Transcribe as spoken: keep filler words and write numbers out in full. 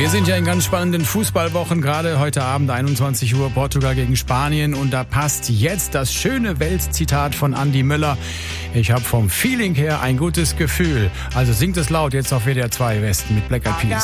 Wir sind ja in ganz spannenden Fußballwochen, gerade heute Abend einundzwanzig Uhr Portugal gegen Spanien und da passt jetzt das schöne Weltzitat von Andi Möller. Ich habe vom Feeling her ein gutes Gefühl. Also singt es laut jetzt auf W D R zwei Westen mit Black Eyed Peas.